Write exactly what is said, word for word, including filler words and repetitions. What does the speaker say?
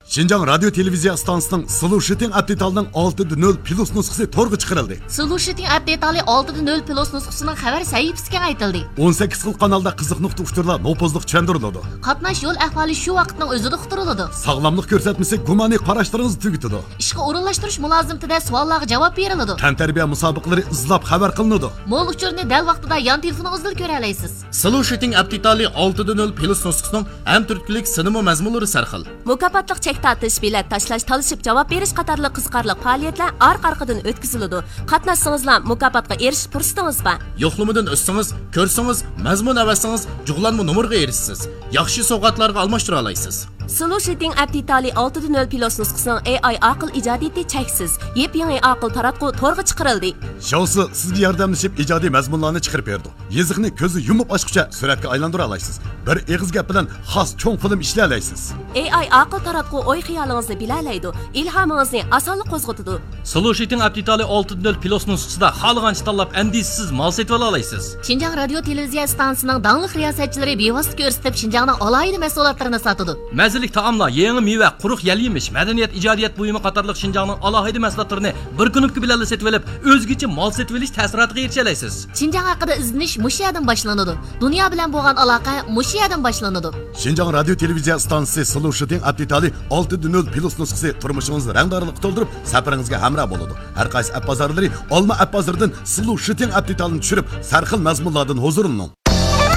Şinjan Radyo Televiziya stansiyasining Solution Update olti nol plus nusxasi to'rga chiqarildi. Solution Update olti nol plus nusxasining xabar sahifasiga aytildi. o'n sakkiz xil kanalda qiziq nuqta uchturlar nopozliq tushuntiriladi. Qatnash yo'l ahvoli shu vaqtning o'zida uqtiriladi. Sog'lomlik ko'rsatmasi gumoniy qarashlaringizni tugitadi. Ishga o'rinlashtirish mulozimtida savollarga javob beriladi. Tantarbiya musobaqalari izlab xabar qilinadi. Mo'l uchurni dal vaqtida yon telefoningizda ko'ra olasiz. Solution Update olti nol plus nusxasining ham turklik sinema mazmunlari sarxil. Mukofotliq chek tortish, bilet tashlash, talishib javob berish qatorli qiziqarli faoliyatlar orqa-orqadan o'tkaziladi. Qatnashsangizlar mukofotga erishish fursatingiz bor. Yo'qlamadan o'tsangiz, ko'rsangiz, mazmun avasangiz, jug'lanma nomerga erishsiz. Yaxshi sovg'atlarga almashtira olasiz. Solution Update olti nol plus nusxasining A I aql ijodiyati cheksiz. Yep-yangi aql taratqu to'rga chiqarildi. Shousi sizga yordamlashib ijodiy mazmunlarni chiqarib berdi. Yeziqni ko'zi yumib ochguncha suratga aylantira olasiz. Bir eg'iz gap bilan xos cho'ng film ishlay olasiz. A I aql taratqu o'y xiyolingizni bilalaydi, ilhomingizni osonlik qo'zg'atadi. Solution Update olti nol plus nusxasida xohlagancha tanlab andisiz mal setib olasiz. Şinjan Radyo Televiziya stansiyasining danliq riyosatchilari bevosita ko'rsatib Şinjanning alohida mahsulotlarini sotadi. Mazalik taomlar, yangi meva, quruq yal yemish, madaniyat, ijodiyat buyumi qatorliq Şinjanning alohida mahsulotlarini bir kunlik bilan setib olib, o'zgacha mal setib olish ta'siriga erisha olasiz. Şinjan haqida izlanish mushu yerdan boshlanadi. Dunyo bilan bo'lgan aloqa mushu yerdan boshlanadi. Şinjan Radyo Televiziya stansiyasi Solution Update olti nol plus nusxasi turmushingizni rangdorlik to'ldirib, safaringizga hamroh bo'ladi. Har qaysi app bozorlari Olma app bozoridan Solution Update-ni tushirib, sarxil mazmunlardan huzurlaning.